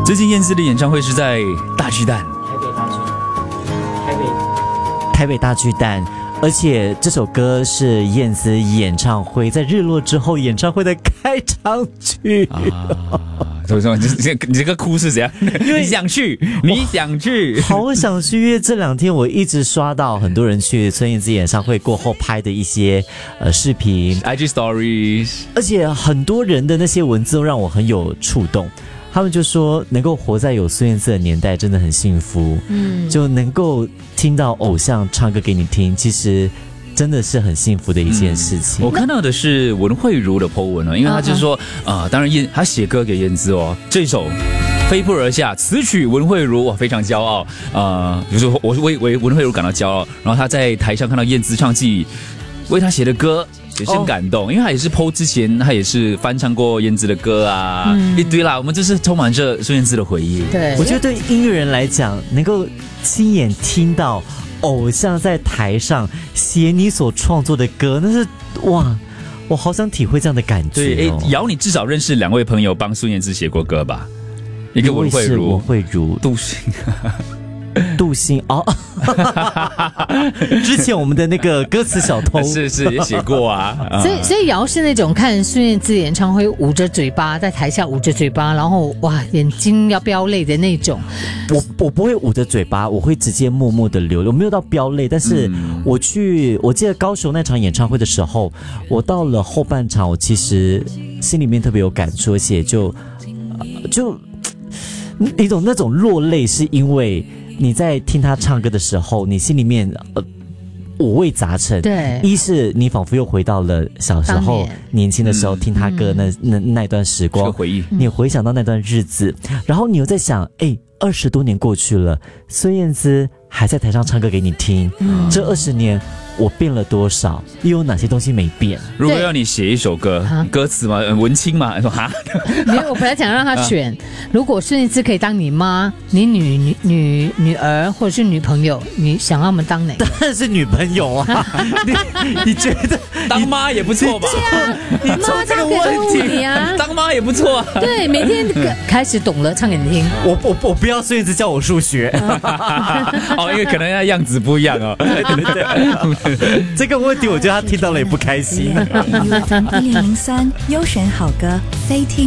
最近燕姿的演唱会是在大巨蛋， 台北大巨蛋，而且这首歌是燕姿演唱会在日落之后演唱会的开场曲。 你这个哭是怎样？因为你想去， 好想去，因为这2天我一直刷到很多人去孙燕姿演唱会过后拍的一些视频 IG Stories， 而且很多人的那些文字都让我很有触动。他们就说能够活在有孙燕姿的年代真的很幸福，就能够听到偶像唱歌给你听，其实真的是很幸福的一件事情。 我看到的是文慧茹的 po 文，因为他就是说当然他写歌给燕姿哦，这首飞扑而下，词曲文慧茹，我非常骄傲，就是我为文慧茹感到骄傲。然后他在台上看到燕姿唱自己为他写的歌，也是很感动，因为他也是 po 之前他也是翻唱过燕姿的歌啊，一堆啦，我们就是充满着孙燕姿的回忆。 对，我觉得对音乐人来讲，能够亲眼听到偶像在台上写你所创作的歌，那是哇，我好想体会这样的感觉。 对，瑶，你至少认识2位朋友帮孙燕姿写过歌吧？一个文慧茹，杜兴哦，之前我们的那个歌词小偷是也写过啊。 所以瑶是那种看孙燕姿演唱会捂着嘴巴，在台下捂着嘴巴，然后哇眼睛要飙泪的那种。 我不会捂着嘴巴，我会直接默默的流，我没有到飙泪。但是我记得高雄那场演唱会的时候，我到了后半场，我其实心里面特别有感触，而且就一种那种落泪，是因为你在听他唱歌的时候，你心里面五味杂陈。 对， 一是你仿佛又回到了小时候年轻的时候听他歌那段时光， 回忆， 你回想到那段日子，然后你又在想，20多年过去了，孙燕姿还在台上唱歌给你听，这20年我变了多少，又有哪些东西没变？ 如果要你写一首歌，歌词嘛，文青嘛，你说哈？ 没有，我本来想让他选，如果孙燕姿可以当你妈、你女儿或者是女朋友，你想要我们当哪个？ 当然是女朋友啊！你觉得当妈也不错吧？ 对啊，你妈这个问题啊， 当妈也不错啊。 对，每天开始懂了，唱给你听。 我不要孙燕姿教我数学因为可能他样子不一样哦。 这个问题，我觉得他听到了也不开心。 1003优选好歌，非听